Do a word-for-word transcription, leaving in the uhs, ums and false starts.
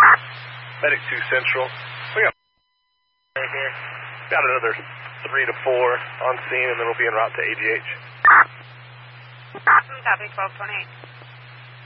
Medic two Central. We got right here. Got another three to four on scene, and then we'll be en route to A G H. Copy, twelve twenty-eight.